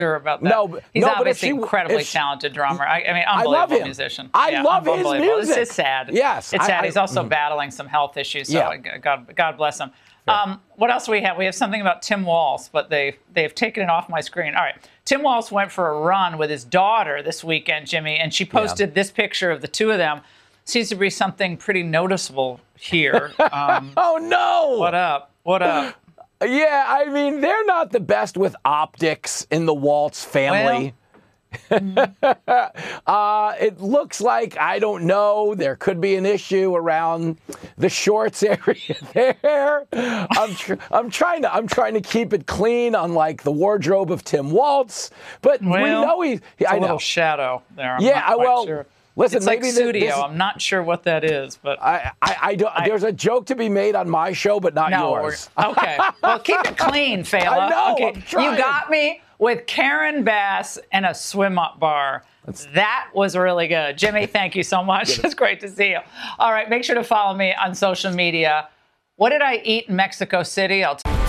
about that. No, he's no, obviously incredibly talented drummer. I mean, unbelievable love him. musician. I love his music. It's sad. Yes, it's sad. He's also battling some health issues. So God bless him. What else do we have? We have something about Tim Walz, but they've taken it off my screen. All right. Tim Walz went for a run with his daughter this weekend, Jimmy, and she posted this picture of the two of them. Seems to be something pretty noticeable here. Oh, no. What up? What up? Yeah, I mean, they're not the best with optics in the Waltz family. It looks like, I don't know, there could be an issue around the shorts area there. I'm trying to keep it clean, unlike the wardrobe of Tim Waltz. But we know it's a little shadow there. I'm yeah, not quite well. Sure. Listen, it's like studio. I'm not sure what that is, but I don't. There's a joke to be made on my show, but not yours. Okay, well, keep it clean, Fela. I know. Okay, I'm trying. You got me with Karen Bass and a swim-up bar. That was really good, Jimmy. Thank you so much. It's great to see you. All right, make sure to follow me on social media. What did I eat in Mexico City? I'll